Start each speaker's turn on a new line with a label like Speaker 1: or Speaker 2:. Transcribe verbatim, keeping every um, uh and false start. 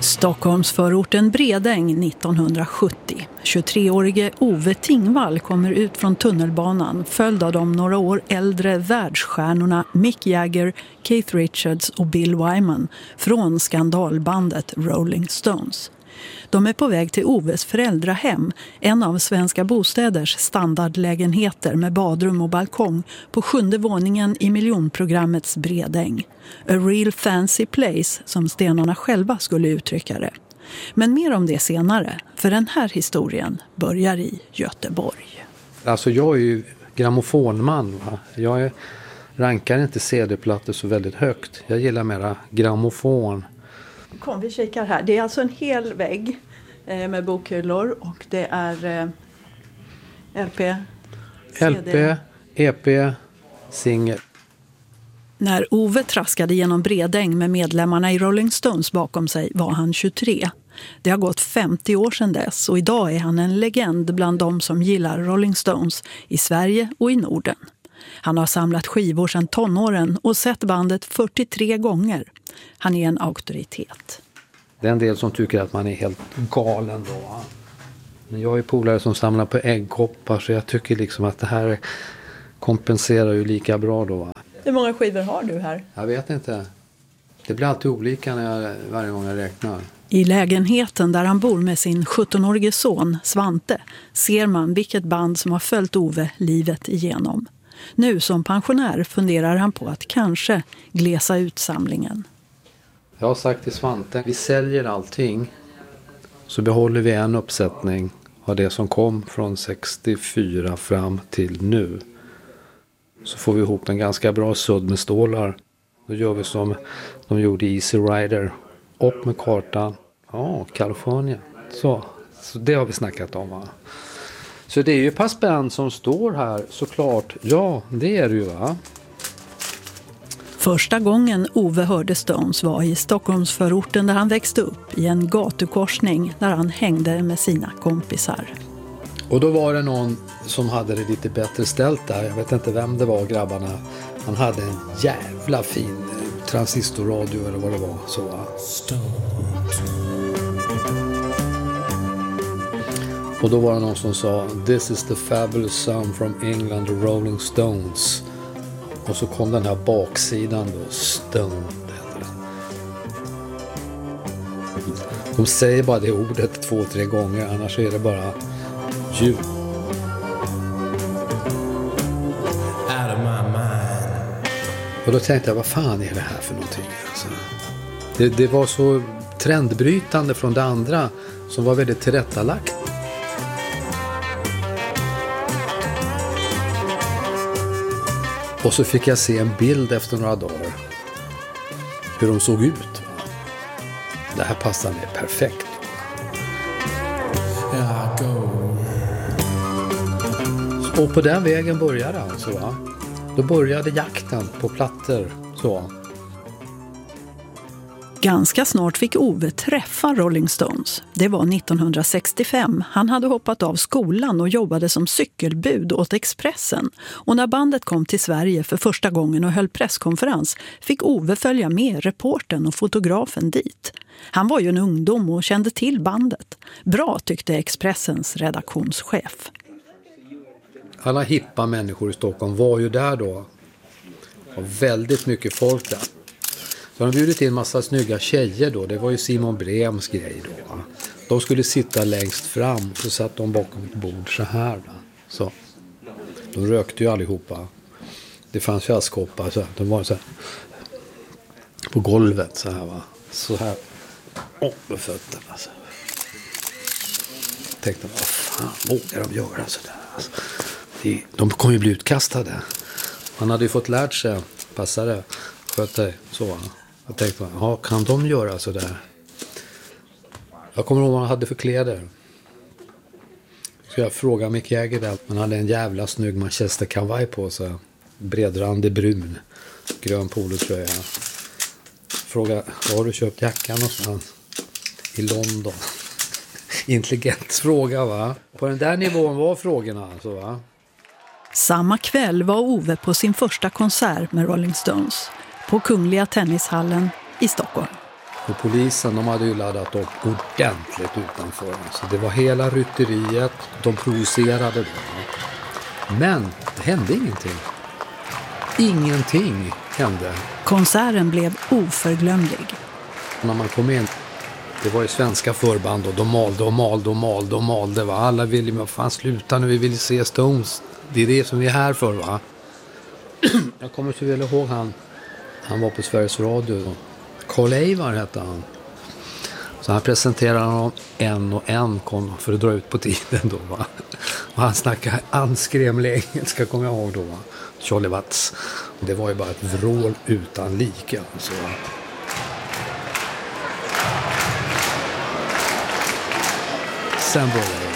Speaker 1: Stockholmsförorten Bredäng nittonhundrasjuttio. tjugotreårige Ove Tingvall kommer ut från tunnelbanan följd av de några år äldre världsstjärnorna Mick Jagger, Keith Richards och Bill Wyman från skandalbandet Rolling Stones. De är på väg till Oves föräldrahem, en av Svenska Bostäders standardlägenheter med badrum och balkong på sjunde våningen i miljonprogrammets Bredäng. A real fancy place, som stenarna själva skulle uttrycka det. Men mer om det senare, för den här historien börjar i Göteborg.
Speaker 2: Alltså jag är ju grammofonman, va? Jag är, rankar inte C D-plattor så väldigt högt. Jag gillar mera grammofon.
Speaker 1: Kom, vi kikar här. Det är alltså en hel vägg eh, med bokhyllor och det är eh, L P, C D.
Speaker 2: L P, E P, singel.
Speaker 1: När Ove traskade genom Bredäng med medlemmarna i Rolling Stones bakom sig var han tjugotre. Det har gått femtio år sedan dess och idag är han en legend bland de som gillar Rolling Stones i Sverige och i Norden. Han har samlat skivor sedan tonåren och sett bandet fyrtiotre gånger. Han är en auktoritet.
Speaker 2: Det är en del som tycker att man är helt galen då. Men jag är polare som samlar på äggkoppar, så jag tycker liksom att det här kompenserar ju lika bra då.
Speaker 1: Hur många skivor har du här?
Speaker 2: Jag vet inte. Det blir alltid olika när jag, varje gång jag räknar.
Speaker 1: I lägenheten där han bor med sin sjuttonårige son Svante ser man vilket band som har följt Ove livet igenom. Nu som pensionär funderar han på att kanske glesa ut samlingen.
Speaker 2: Jag har sagt till Svante, vi säljer allting så behåller vi en uppsättning av det som kom från sextiofyra fram till nu. Så får vi ihop en ganska bra sudd med stålar. Då gör vi som de gjorde i Easy Rider. Upp med kartan. Ja, Kalifornien. Så, så det har vi snackat om, va? Så det är ju passband som står här, såklart. Ja, det är det ju, va?
Speaker 1: Första gången Ove hörde Stones var i Stockholmsförorten där han växte upp, i en gatukorsning där han hängde med sina kompisar.
Speaker 2: Och då var det någon som hade det lite bättre ställt där. Jag vet inte vem det var, grabbarna. Han hade en jävla fin transistorradio eller vad det var. Så, va? Och då var det någon som sa, this is the fabulous sound from England, the Rolling Stones. Och så kom den här baksidan då, Stone. De säger bara det ordet två, tre gånger, annars är det bara ljud. Och då tänkte jag, vad fan är det här för någonting? Alltså, det, det var så trendbrytande från det andra som var väldigt tillrättalagt. Och så fick jag se en bild efter några dagar. Hur de såg ut. Det här passar mig perfekt. Och på den vägen började alltså, va? Då började jakten på plattor, så.
Speaker 1: Ganska snart fick Ove träffa Rolling Stones. Det var nittonhundrasextiofem. Han hade hoppat av skolan och jobbade som cykelbud åt Expressen. Och när bandet kom till Sverige för första gången och höll presskonferens fick Ove följa med reportern och fotografen dit. Han var ju en ungdom och kände till bandet. Bra, tyckte Expressens redaktionschef.
Speaker 2: Alla hippa människor i Stockholm var ju där då. Och väldigt mycket folk där. Så de bjöd till en massa snygga tjejer då. Det var ju Simon Brems grej då. Va? De skulle sitta längst fram. Så satt de bakom ett bord så här. Va? Så. De rökte ju allihopa. Det fanns ju askkoppar. Så de var så här. På golvet så här, va. Så här. Åh, med fötterna. Alltså. Jag tänkte, vad fan vågar de göra sådär? Alltså. De, de kommer ju bli utkastade. Man hade ju fått lärt sig. Passa det. Sköt dig. Så. Jag tänkte, ja, kan de göra så där? Jag kommer ihåg vad han hade för kläder. Så jag frågade Mick Jagger där. Han hade en jävla snygg manchesterkavaj på sig. Bredrandig brun. Grön polotröja. Fråga, har du köpt jackan någonstans? I London. Intelligent fråga, va? På den där nivån var frågorna alltså, va?
Speaker 1: Samma kväll var Ove på sin första konsert med Rolling Stones. På Kungliga Tennishallen i Stockholm.
Speaker 2: Och polisen, de hade ju laddat upp ordentligt utanför. Så det var hela rytteriet, de provocerade då. Men det hände ingenting. Ingenting hände.
Speaker 1: Konserten blev oförglömlig.
Speaker 2: När man kom in, det var ju svenska förband och de malde och malde och malde och malde. Va? Alla ville, men fan sluta nu, vi vill se Stones. Det är det som vi är här för, va? Jag kommer så väl ihåg han. Han var på Sveriges Radio. Carl Eivar hette han. Så han presenterade honom en och en kon för att dra ut på tiden då, va? Och han snackade anskrämlig engelska, kommer jag ihåg då, va? Charlie Watts. Det var ju bara ett vrål utan like, alltså. Sen började